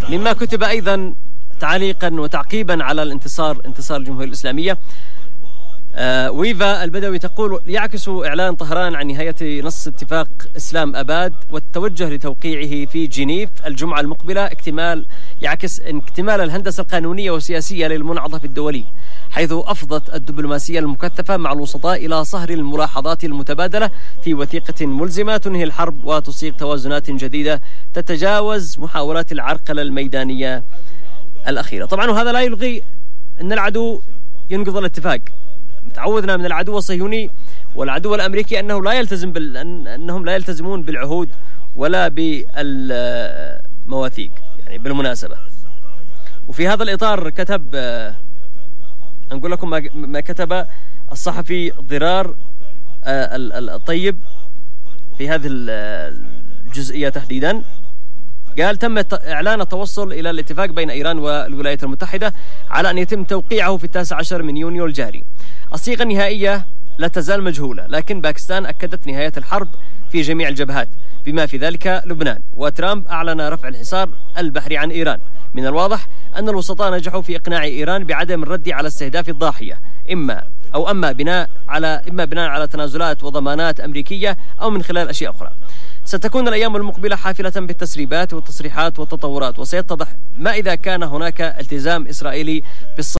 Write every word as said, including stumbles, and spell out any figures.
مما كتب أيضا تعليقا وتعقيبا على الانتصار انتصار الجمهورية الإسلامية. آه ويفا البدوي تقول: يعكس إعلان طهران عن نهاية نص اتفاق إسلام أباد والتوجه لتوقيعه في جنيف الجمعة المقبلة اكتمال يعكس اكتمال الهندسة القانونية والسياسية للمنعطف الدولي، حيث أفضت الدبلوماسية المكثفة مع الوسطاء إلى صهر الملاحظات المتبادلة في وثيقة ملزمة تنهي الحرب وتصيغ توازنات جديدة تتجاوز محاولات العرقلة الميدانية الأخيرة. طبعا وهذا لا يلغي أن العدو ينقض الاتفاق. تعودنا من العدو الصهيوني والعدو الأمريكي أنه لا يلتزم بال... أنهم لا يلتزمون بالعهود ولا بالمواثيق يعني بالمناسبة. وفي هذا الإطار كتب نقول لكم ما كتب الصحفي ضرار الطيب في هذه الجزئية تحديدا. قال: تم إعلان التوصل إلى الاتفاق بين إيران والولايات المتحدة على أن يتم توقيعه في التاسع عشر من يونيو الجاري. الصيغة النهائية لا تزال مجهولة، لكن باكستان أكدت نهاية الحرب في جميع الجبهات بما في ذلك لبنان، وترامب أعلن رفع الحصار البحري عن إيران. من الواضح أن الوسطاء نجحوا في إقناع إيران بعدم الرد على استهداف الضاحية، إما أو أما بناء على إما بناء على تنازلات وضمانات أمريكية أو من خلال أشياء أخرى. ستكون الأيام المقبلة حافلة بالتسريبات والتصريحات والتطورات، وسيتضح ما إذا كان هناك التزام إسرائيلي بالصبر